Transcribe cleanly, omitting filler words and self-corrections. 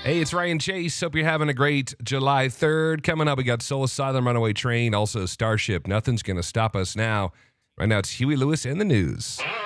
Hey, it's Ryan Chase. Hope you're having a great July 3rd. Coming up, we got Soul Asylum Runaway Train, also Starship. Nothing's going to stop us now. Right now, it's Huey Lewis and the news.